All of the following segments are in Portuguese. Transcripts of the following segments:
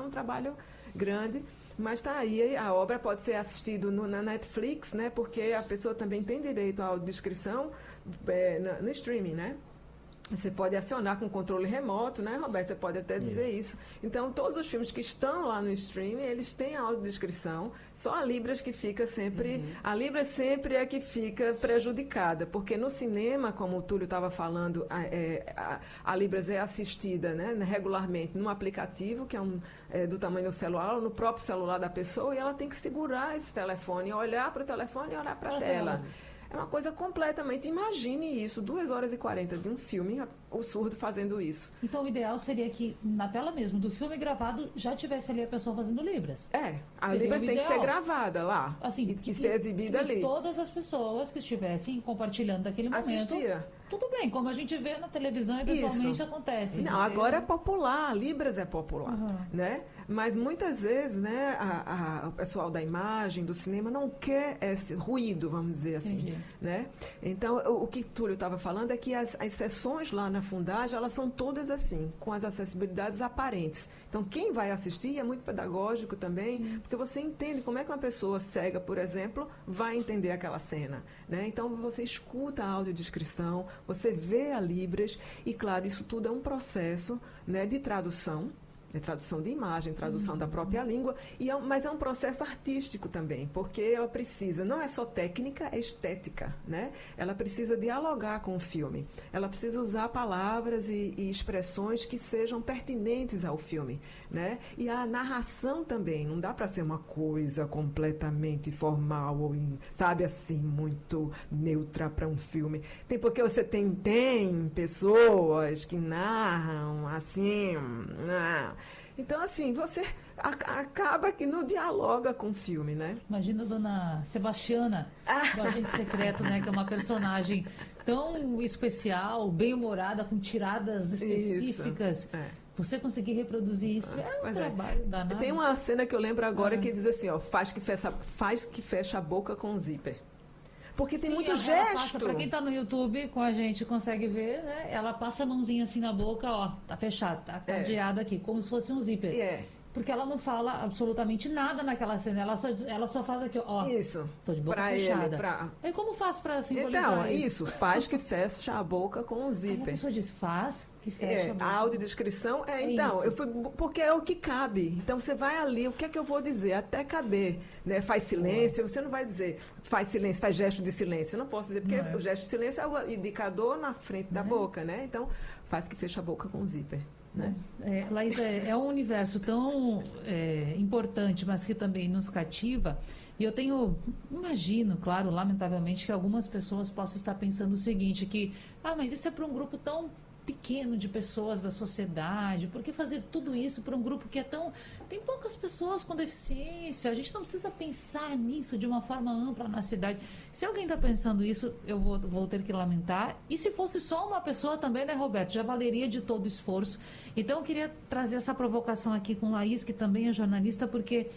um trabalho grande. Mas está aí, a obra pode ser assistida na Netflix, né? Porque a pessoa também tem direito à audiodescrição no streaming, né? Você pode acionar com controle remoto, né, Roberto? Você pode até dizer isso. Então, todos os filmes que estão lá no streaming, eles têm a audiodescrição. Só a Libras que fica sempre... A Libras sempre é que fica prejudicada, porque no cinema, como o Túlio estava falando, a Libras é assistida, né, regularmente num aplicativo, que é do tamanho do celular, ou no próprio celular da pessoa, e ela tem que segurar esse telefone, olhar para o telefone e olhar para a tela. É uma coisa completamente... Imagine isso, 2h40 de um filme, o surdo fazendo isso. Então, o ideal seria que, na tela mesmo do filme gravado, já tivesse ali a pessoa fazendo Libras. A Libras tem que ser gravada lá, assim, e ser exibida ali. Todas as pessoas que estivessem compartilhando daquele momento... Assistia. Tudo bem, como a gente vê na televisão, eventualmente acontece. Não, agora é popular, Libras é popular, né? Mas muitas vezes, né, o pessoal da imagem, do cinema, não quer esse ruído, vamos dizer assim, né? Então, o que Túlio estava falando é que as sessões lá na Fundagem, elas são todas assim, com as acessibilidades aparentes. Então, quem vai assistir é muito pedagógico também, porque você entende como é que uma pessoa cega, por exemplo, vai entender aquela cena, né? Então, você escuta a audiodescrição, você vê a Libras e, claro, isso tudo é um processo, né, de tradução de imagem, tradução da própria língua, mas é um processo artístico também, porque ela precisa, não é só técnica, é estética, né? Ela precisa dialogar com o filme, ela precisa usar palavras e expressões que sejam pertinentes ao filme, né? E a narração também, não dá para ser uma coisa completamente formal ou, sabe, assim, muito neutra para um filme. Porque você tem pessoas que narram assim... Então, assim, você acaba que não dialoga com o filme, né? Imagina a dona Sebastiana, do Agente Secreto, né? Que é uma personagem tão especial, bem-humorada, com tiradas específicas. Você conseguir reproduzir isso é um trabalho danado. Tem uma cena que eu lembro agora que diz assim, ó, faz que fecha a boca com o zíper. Porque tem muito gesto. Para quem está no YouTube com a gente consegue ver, né? Ela passa a mãozinha assim na boca, ó, tá fechado, tá cadeado aqui, como se fosse um zíper. Porque ela não fala absolutamente nada naquela cena, ela só faz aqui, ó. Isso. Tô de boca fechada. E como faz para simbolizar isso? Faz que fecha a boca com o zíper. Aí a pessoa diz, faz que fecha a boca. A audiodescrição porque é o que cabe. Então você vai ali, o que é que eu vou dizer? Até caber, né? Faz silêncio, você não vai dizer faz silêncio, faz gesto de silêncio. Eu não posso dizer, porque o gesto de silêncio é o indicador na frente da boca, né? Então, faz que fecha a boca com o zíper. Né? Laís, é um universo tão importante, mas que também nos cativa. E eu imagino, claro, lamentavelmente, que algumas pessoas possam estar pensando o seguinte, mas isso é para um grupo tão pequeno de pessoas da sociedade, por que fazer tudo isso para um grupo que tem poucas pessoas com deficiência, a gente não precisa pensar nisso de uma forma ampla na cidade. Se alguém está pensando isso, eu vou ter que lamentar, e se fosse só uma pessoa também, né, Roberto, já valeria de todo o esforço. Então eu queria trazer essa provocação aqui com Laís, que também é jornalista, porque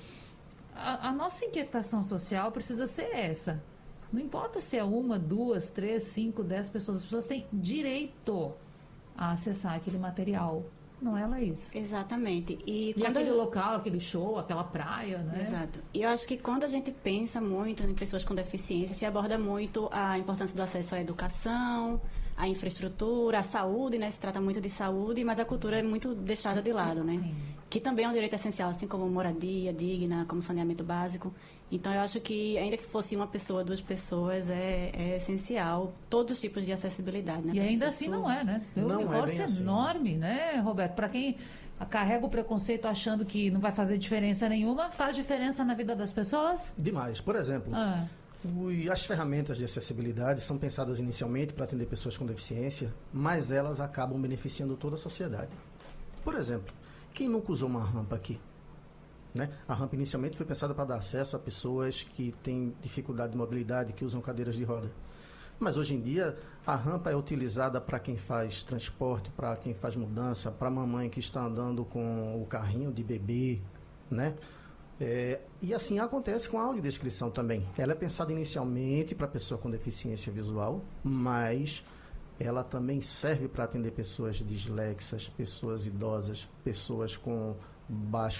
a nossa inquietação social precisa ser essa. Não importa se é 1, 2, 3, 5, 10 pessoas, as pessoas têm direito a acessar aquele material, não é, Laís? Exatamente. E aquele local, aquele show, aquela praia, né? Exato. E eu acho que quando a gente pensa muito em pessoas com deficiência, se aborda muito a importância do acesso à educação, à infraestrutura, à saúde, né? Se trata muito de saúde, mas a cultura é muito deixada de lado, né? Sim. Que também é um direito essencial, assim como moradia digna, como saneamento básico. Então, eu acho que, ainda que fosse uma pessoa, 2 pessoas, é essencial todos os tipos de acessibilidade. Né? E ainda assim não é, né? O negócio é enorme, né, Roberto? Para quem carrega o preconceito achando que não vai fazer diferença nenhuma, faz diferença na vida das pessoas? Demais. Por exemplo, as ferramentas de acessibilidade são pensadas inicialmente para atender pessoas com deficiência, mas elas acabam beneficiando toda a sociedade. Por exemplo, quem nunca usou uma rampa aqui? Né? A rampa inicialmente foi pensada para dar acesso a pessoas que têm dificuldade de mobilidade, que usam cadeiras de roda. Mas hoje em dia a rampa é utilizada para quem faz transporte, para quem faz mudança, para a mamãe que está andando com o carrinho de bebê, né? E assim acontece com a audiodescrição também. Ela é pensada inicialmente para pessoa com deficiência visual, mas ela também serve para atender pessoas dislexas, pessoas idosas, pessoas com